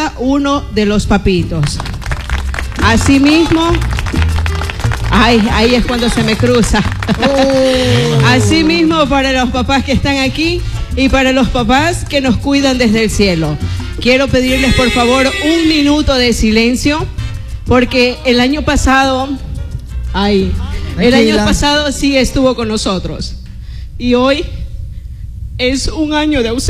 cada uno de los papitos. Asimismo, ahí es cuando se me cruza. Asimismo, para los papás que están aquí y para los papás que nos cuidan desde el cielo. Quiero pedirles, por favor, 1 minuto de silencio, porque el año pasado sí estuvo con nosotros. Y hoy es un año de ausencia.